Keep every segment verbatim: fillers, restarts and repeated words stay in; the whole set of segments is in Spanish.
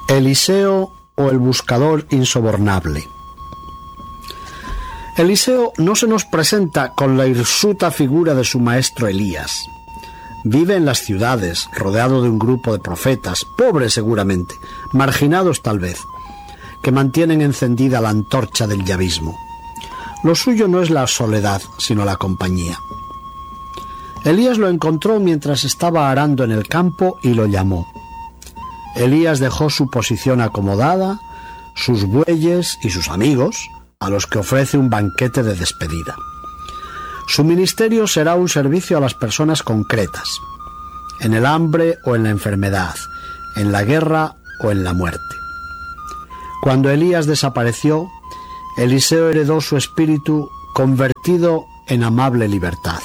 Eliseo o el buscador insobornable. Eliseo no se nos presenta con la hirsuta figura de su maestro Elías. Vive en las ciudades, rodeado de un grupo de profetas, pobres seguramente, marginados tal vez, que mantienen encendida la antorcha del yavismo. Lo suyo no es la soledad, sino la compañía. Elías lo encontró mientras estaba arando en el campo y lo llamó. Elías dejó su posición acomodada, sus bueyes y sus amigos, a los que ofrece un banquete de despedida. Su ministerio será un servicio a las personas concretas, en el hambre o en la enfermedad, en la guerra o en la muerte. Cuando Elías desapareció, Eliseo heredó su espíritu convertido en amable libertad.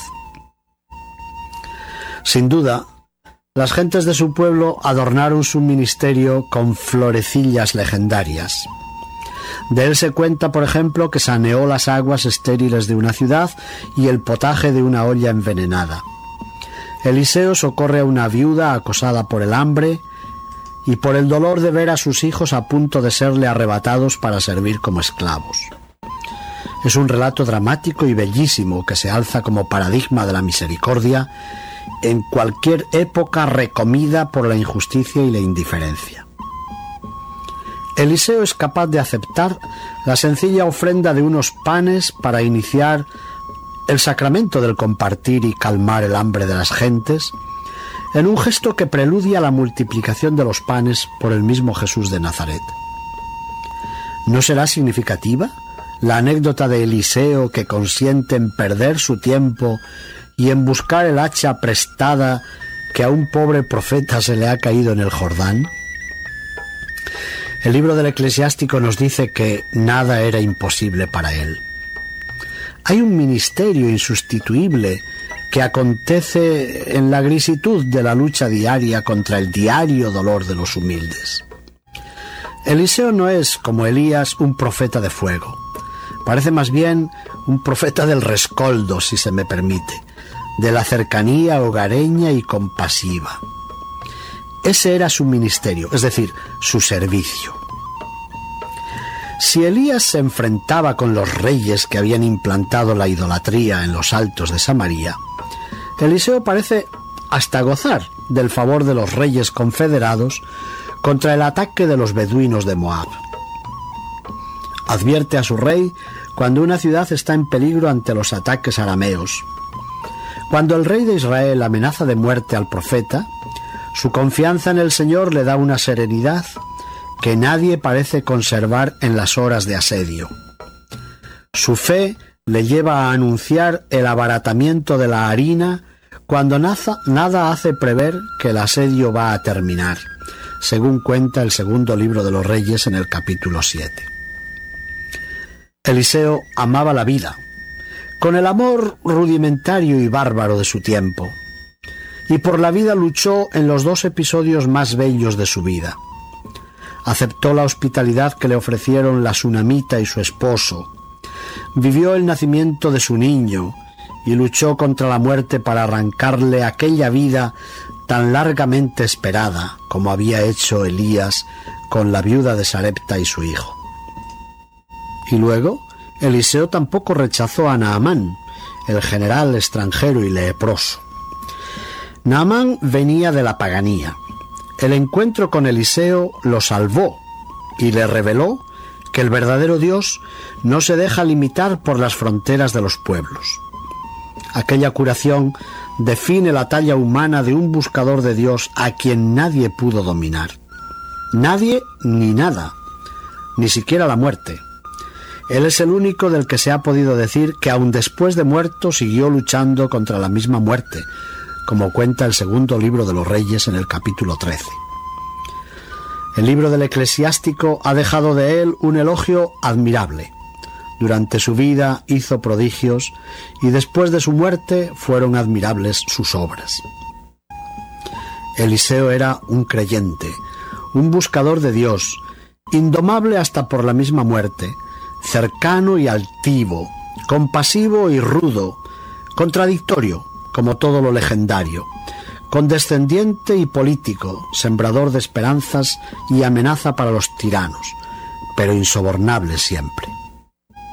Sin duda, las gentes de su pueblo adornaron su ministerio con florecillas legendarias. De él se cuenta, por ejemplo, que saneó las aguas estériles de una ciudad y el potaje de una olla envenenada. Eliseo socorre a una viuda acosada por el hambre y por el dolor de ver a sus hijos a punto de serle arrebatados para servir como esclavos. Es un relato dramático y bellísimo que se alza como paradigma de la misericordia en cualquier época recomida por la injusticia y la indiferencia. Eliseo es capaz de aceptar la sencilla ofrenda de unos panes para iniciar el sacramento del compartir y calmar el hambre de las gentes, en un gesto que preludia la multiplicación de los panes por el mismo Jesús de Nazaret. ¿No será significativa la anécdota de Eliseo que consiente en perder su tiempo y en buscar el hacha prestada que a un pobre profeta se le ha caído en el Jordán? El libro del Eclesiástico nos dice que nada era imposible para él. Hay un ministerio insustituible que acontece en la grisitud de la lucha diaria contra el diario dolor de los humildes. Eliseo no es, como Elías, un profeta de fuego. Parece más bien un profeta del rescoldo, si se me permite, de la cercanía hogareña y compasiva. Ese era su ministerio, es decir, su servicio. Si Elías se enfrentaba con los reyes que habían implantado la idolatría en los altos de Samaria, Eliseo parece hasta gozar del favor de los reyes confederados contra el ataque de los beduinos de Moab. Advierte a su rey cuando una ciudad está en peligro ante los ataques arameos. Cuando el rey de Israel amenaza de muerte al profeta, su confianza en el Señor le da una serenidad que nadie parece conservar en las horas de asedio. Su fe le lleva a anunciar el abaratamiento de la harina cuando nada, nada hace prever que el asedio va a terminar, según cuenta el segundo libro de los Reyes en el capítulo siete. Eliseo amaba la vida, con el amor rudimentario y bárbaro de su tiempo, y por la vida luchó en los dos episodios más bellos de su vida. Aceptó la hospitalidad que le ofrecieron la sunamita y su esposo, vivió el nacimiento de su niño y luchó contra la muerte para arrancarle aquella vida tan largamente esperada como había hecho Elías con la viuda de Sarepta y su hijo. Y luego, Eliseo tampoco rechazó a Naamán, el general extranjero y leproso. Naamán venía de la paganía. El encuentro con Eliseo lo salvó y le reveló que el verdadero Dios no se deja limitar por las fronteras de los pueblos. Aquella curación define la talla humana de un buscador de Dios a quien nadie pudo dominar. Nadie ni nada, ni siquiera la muerte. Él es el único del que se ha podido decir que aun después de muerto siguió luchando contra la misma muerte, como cuenta el segundo libro de los Reyes en el capítulo trece. El libro del Eclesiástico ha dejado de él un elogio admirable. Durante su vida hizo prodigios y después de su muerte fueron admirables sus obras. Eliseo era un creyente, un buscador de Dios, indomable hasta por la misma muerte, cercano y altivo, compasivo y rudo, contradictorio, como todo lo legendario, condescendiente y político, sembrador de esperanzas y amenaza para los tiranos, pero insobornable siempre.